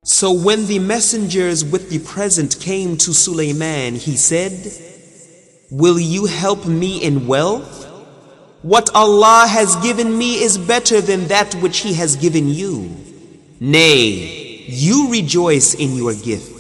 So when the messengers with the present came to Sulayman, he said, "Will you help me in wealth? What Allah has given me is better than that which He has given you. Nay, you rejoice in your gift."